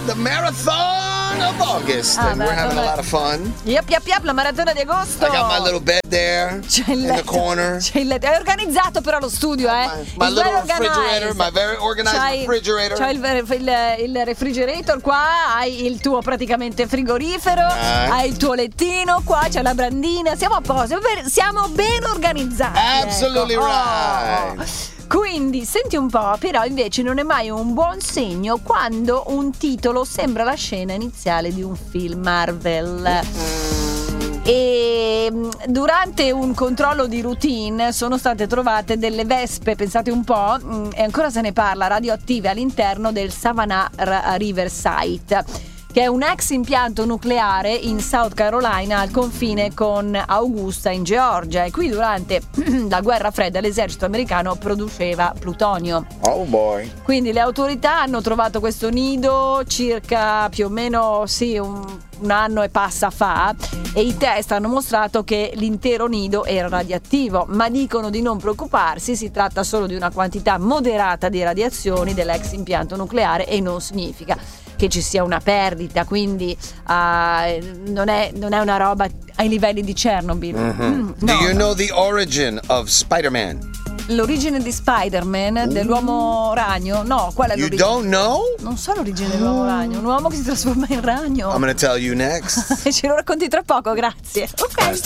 the Marathon of August, and we're having a lot of fun. Yep, la maratona di agosto. I got my little bed there in the corner. C'è il letto. È organizzato però lo studio, My little refrigerator, my very organized refrigerator. C'hai il refrigerator qua, hai il tuo praticamente frigorifero, hai il tuo lettino qua, c'è la brandina, siamo a posto, siamo ben organizzati. Absolutely right. Quindi, senti un po', però invece non è mai un buon segno quando un titolo sembra la scena iniziale di un film Marvel. E durante un controllo di routine sono state trovate delle vespe, pensate un po', e ancora se ne parla, radioattive all'interno del Savannah River Site, che è un ex impianto nucleare in South Carolina al confine con Augusta in Georgia, e qui durante la guerra fredda l'esercito americano produceva plutonio. Oh boy. Quindi le autorità hanno trovato questo nido circa più o meno un anno e passa fa, e i test hanno mostrato che l'intero nido era radioattivo, ma dicono di non preoccuparsi, si tratta solo di una quantità moderata di radiazioni dell'ex impianto nucleare e non significa che ci sia una perdita, quindi non è una roba ai livelli di Chernobyl. No. Do you know the origin of Spider-Man? L'origine di Spider-Man, dell'uomo ragno? No, qual è l'origine? You don't know? Non so l'origine dell'uomo ragno, un uomo che si trasforma in ragno. I'm gonna tell you next. Ce lo racconti tra poco, grazie. Ok.